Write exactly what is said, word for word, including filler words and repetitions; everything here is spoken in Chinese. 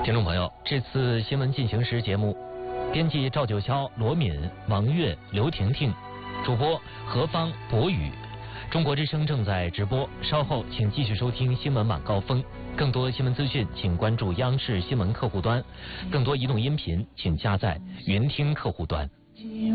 听众朋友，这次新闻进行时节目，编辑赵九霄、罗敏、王悦、刘婷婷，主播何方、博宇。中国之声正在直播，稍后请继续收听新闻晚高峰。更多新闻资讯，请关注央视新闻客户端；更多移动音频，请加载云听客户端。